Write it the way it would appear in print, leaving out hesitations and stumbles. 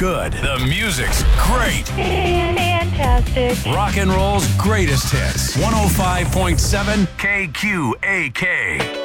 good. The music's great. Fantastic. Rock and roll's greatest hits. 105.7 KQAK.